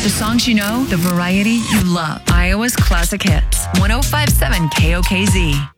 The songs you know, the variety you love. Iowa's Classic Hits. 105.7 KOKZ.